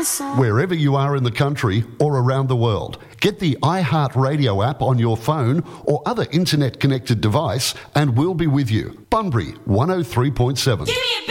chanson. Wherever you are in the country or around the world, get the iHeartRadio app on your phone or other internet-connected device and we'll be with you. Bunbury 103.7. Give me a